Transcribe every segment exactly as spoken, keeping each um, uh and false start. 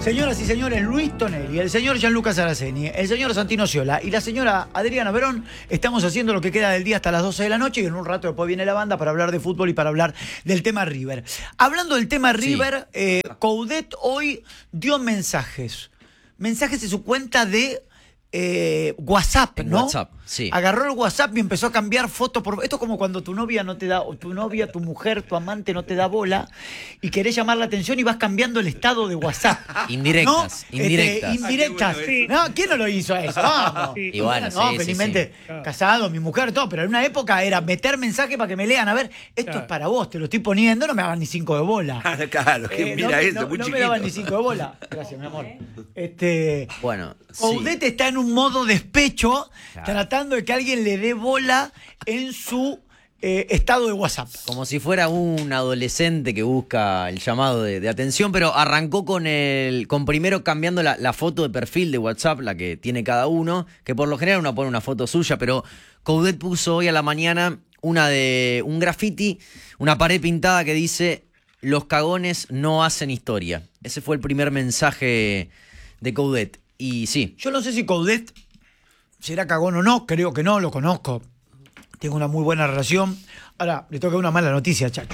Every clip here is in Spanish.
Señoras y señores, Luis Tonelli, el señor Gianluca Saraceni, el señor Santino Ciola y la señora Adriana Verón, estamos haciendo lo que queda del día hasta las doce de la noche y en un rato después viene la banda para hablar de fútbol y para hablar del tema River. Hablando del tema River, sí. eh, Coudet hoy dio mensajes, mensajes de su cuenta de eh, WhatsApp, en ¿no? WhatsApp, sí. Agarró el WhatsApp y empezó a cambiar fotos por... Esto es como cuando tu novia no te da, o tu novia, tu mujer, tu amante no te da bola y querés llamar la atención y vas cambiando el estado de WhatsApp. Indirectas, ¿no? indirectas. Este, indirectas. Ah, sí. No, ¿quién no lo hizo eso? Vamos. Sí. Y bueno, no, sí, felizmente sí, sí. casado, mi mujer, todo, pero en una época era meter mensaje para que me lean. A ver, esto Claro. es para vos, te lo estoy poniendo, no me hagan ni cinco de bola. Ah, claro, que Eh, mira no, me- eso, no, muy no me chiquito. daban ni cinco de bola. Gracias, mi amor. Este, Bueno, sí. Coudet está en un modo despecho, Claro. tratando de que alguien le dé bola en su eh, estado de WhatsApp. Como si fuera un adolescente que busca el llamado de, de atención, pero arrancó con el con primero cambiando la, la foto de perfil de WhatsApp, la que tiene cada uno, que por lo general uno pone una foto suya, pero Coudet puso hoy a la mañana una de un graffiti, una pared pintada que dice: "Los cagones no hacen historia". Ese fue el primer mensaje de Coudet. Y sí, Yo no sé si Coudet será cagón o no, creo que no, lo conozco. Tengo una muy buena relación. Ahora, le toca una mala noticia, Chacho.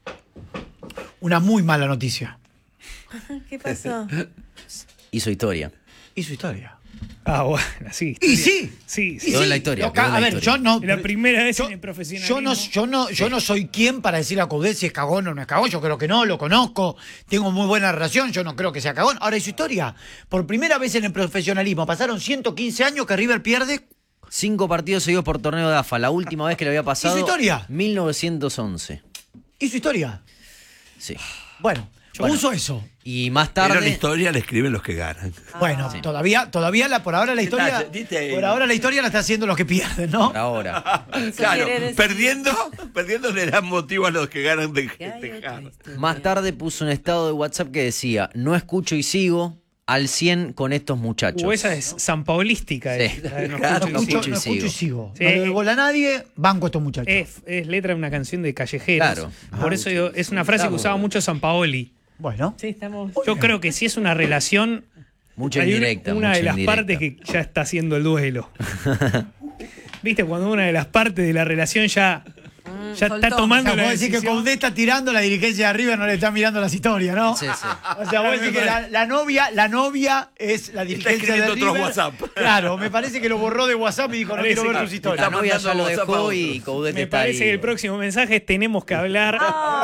Una muy mala noticia. ¿Qué pasó? hizo historia. Y su historia. Ah, bueno, sí. Y sí. Sí, Y sí. Quedó en la sí. historia, Lo quedó ca- en la a ver, historia. yo no. La primera vez yo, en el profesionalismo. Yo no, yo no, yo no soy quien para decir a Coudet si es cagón o no es cagón. Yo creo que no, lo conozco, tengo muy buena relación, yo no creo que sea cagón. Ahora, ¿y su historia? Por primera vez en el profesionalismo, pasaron ciento quince años que River pierde. Cinco partidos seguidos por torneo de A F A. La última vez que le había pasado. ¿Y su historia? mil novecientos once. ¿Y su historia? Sí. Bueno, Bueno. puso eso. Y más Pero la tarde. historia la escriben los que ganan. Bueno, Sí. todavía, todavía la, por ahora la historia, Dite- dite- por ahora la historia la está haciendo los que pierden, ¿no? Por ahora. Claro, quiere decir- perdiendo, perdiendo le dan motivo a los que ganan de Que hay festejar. otra historia. Más tarde puso un estado de WhatsApp que decía: "No escucho y sigo al cien con estos muchachos". O esa es sanpaulística. Sí. es, la de no Claro, escucho y Escucho, sigo. no escucho y escucho y sigo. Sí. No le doy bola a nadie, banco a estos muchachos. Es, es letra de una canción de Callejeros. Claro. Por Ah, eso digo, es una frase que usaba mucho Sanpaoli. Bueno, Sí, estamos. Yo creo que si es una relación, Mucha hay una- indirecta. una mucha de las indirecta. partes que ya está haciendo el duelo. ¿Viste? Cuando una de las partes de la relación ya, ya está soltó. o tomando sea, la vos decís que decisión. Coudet está tirando, la dirigencia de arriba no le está mirando las historias, ¿no? Sí, sí. O sea, vos decís que la, la novia, la novia es la dirigencia de escribiendo otros River. WhatsApp. Claro, me parece que lo borró de WhatsApp y dijo, no Parece quiero ver que- tus La historias. Está novia ya mandando lo WhatsApp a dejó otros. y Coudet Me está parece ahí. que el próximo mensaje es: tenemos que hablar.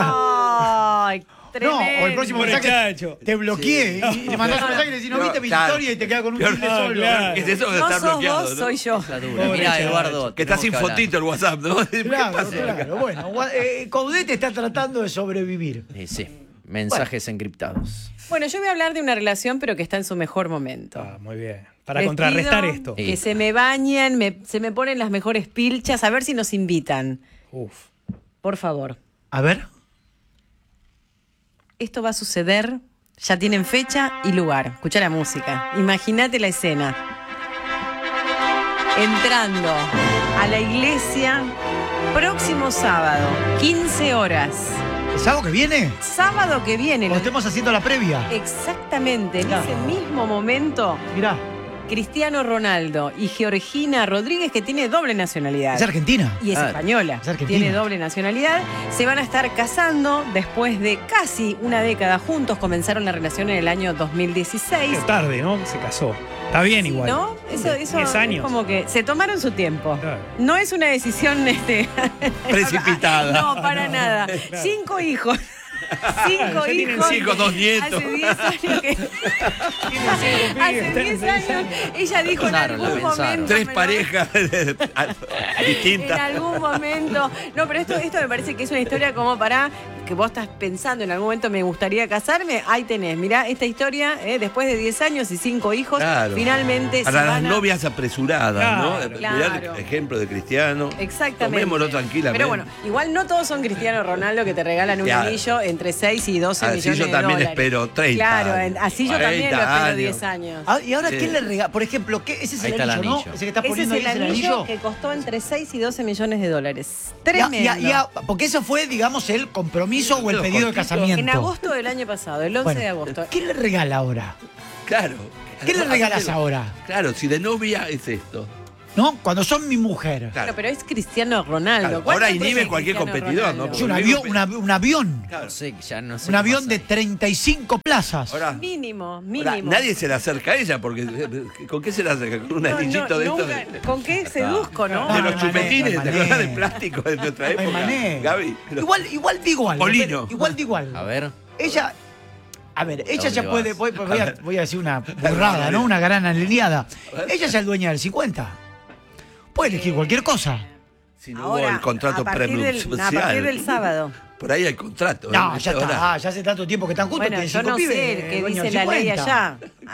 Ay, No, o el próximo Tremendo, mensaje muchacho. te bloqueé y le mandás un mensaje y le decís, no viste mi Claro. historia y te queda con un Claro. tilde Ah, solo. claro. ¿Qué es eso de No estar sos bloqueado? vos, ¿no? soy yo. La dura. Pobre Mirá, chaval. Eduardo. Que está sin tenemos que fotito el WhatsApp, ¿no? ¿Qué Claro, pasa? claro. Bueno, gua- eh, Coudet está tratando de sobrevivir. hablar. Sí, sí. Mensajes encriptados. Bueno, yo voy a hablar de una relación, pero que está en su mejor momento. Ah, muy bien. Para Les contrarrestar pido esto. Sí. Que se me bañen, me- se me ponen las mejores pilchas, a ver si nos invitan. Uf. Por favor. A ver. Esto va a suceder, ya tienen fecha y lugar. Escucha la música. Imagínate la escena. Entrando a la iglesia, próximo sábado, quince horas. ¿El sábado que viene? Sábado que viene. Cuando estemos haciendo la previa. Exactamente, en Claro. ese mismo momento, Mirá, Cristiano Ronaldo y Georgina Rodríguez, que tiene doble nacionalidad. es Argentina. Y es Ah, española. es argentina. Tiene doble nacionalidad. Se van a estar casando después de casi una década juntos. Comenzaron la relación en el año dos mil dieciséis. Es tarde, ¿no? Se casó. Está bien igual. ¿No? Eso, eso diez años. es como que se tomaron su tiempo. Claro. No es una decisión este, Precipitada. no, para nada. Cinco hijos. Cinco Ya tienen hijos. cinco, dos nietos. Hace diez años que. Hace diez años. Ella dijo en Pensaron, la algún pensaron. momento. Tres me lo- parejas En distintas. algún momento. No, pero esto, esto me parece que es una historia como para que vos estás pensando en algún momento me gustaría casarme. Ahí tenés. Mirá, esta historia, eh, después de diez años y cinco hijos, Claro. finalmente Para se las van a... novias apresuradas, Claro. ¿no? Claro. Mirá el ejemplo de Cristiano. Exactamente. Tomémoslo tranquilamente. Pero bueno, igual no todos son Cristiano Ronaldo que te regalan un Claro. anillo en entre seis y doce Así millones yo de también dólares. espero treinta Claro, años, en- así yo también lo cuarenta espero años. diez años. Ah, y ahora, Sí. ¿quién le regala? Por ejemplo, ¿qué? ¿ese es Ahí el está el anillo, anillo. no? Ese que estás Ese es poniendo el ahí, ¿es anillo que costó entre seis y doce millones de dólares. Ya, Tremendo. ya, ya, porque eso fue, digamos, el compromiso o el Los pedido de cortitos. casamiento. En agosto del año pasado, el once Bueno, de agosto. ¿qué le regala ahora? Claro. ¿Qué le regalas Hacelo. ahora? Claro, si de novia es esto. ¿No? Cuando son mi mujer. Claro. Bueno, pero es Cristiano Ronaldo. Claro, ¿Cuánto ahora cuesta inhibe cualquier Cristiano competidor, Ronaldo? ¿no? Es un avión, una- un avión. Claro. No sé, ya no sé. Un qué avión pasa. de treinta y cinco plazas. Ahora, Mínimo, ahora, mínimo. nadie se le acerca a ella porque ¿con qué se le acerca? Con un No, no, anillito de estos. nunca- De, ¿Con qué seduzco, no? No, de no los hay manera, chupetines, no hay ¿te acordás de manera. plástico de nuestra No hay época? manera. Gaby. pero- Igual, igual digo algo. Polino. pero- Igual digo algo. A ver. Ella. A ver, ella dónde ya puede. vas? Voy, voy a, voy a decir una burrada, ¿no? Una gran alineada. Ella ya es dueña del cincuenta. Puede elegir cualquier cosa. Si no hubo Ahora, el contrato a partir, del, a partir del sábado. Por ahí hay contrato. No, ¿eh? ya Ahora- está. Ya hace tanto tiempo que están juntos. Bueno, tienen yo cinco no pibes, sé qué dueño dice del la ley cincuenta. allá.